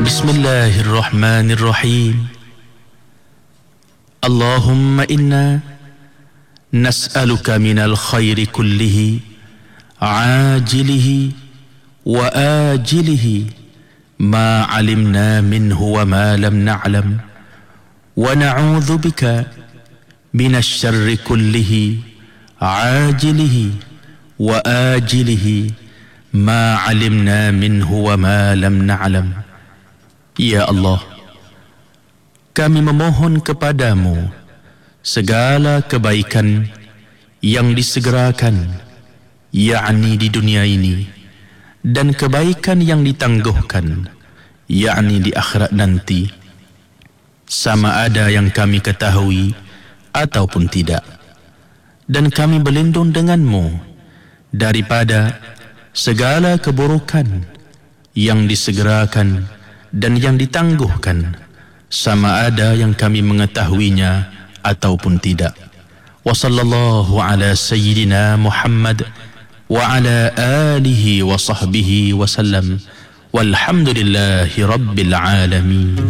Bismillahirrahmanirrahim. Allahumma inna nas'aluka minal khairi kullihi ajilihi wa ajilihi ma alimna minhu wa ma lam na'lam wa na'udzu bika minasy syarri kullihi ajilihi wa ajilihi ma alimna minhu wa ma lam na'lam. Ya Allah, kami memohon kepadamu segala kebaikan yang disegerakan, yakni di dunia ini, dan kebaikan yang ditangguhkan, yakni di akhirat nanti, sama ada yang kami ketahui ataupun tidak. Dan kami berlindung denganmu daripada segala keburukan yang disegerakan dan yang ditangguhkan, sama ada yang kami mengetahuinya ataupun tidak. Wa sallallahu ala sayyidina Muhammad wa ala alihi wa sahbihi wa sallam, walhamdulillahi rabbil alamin.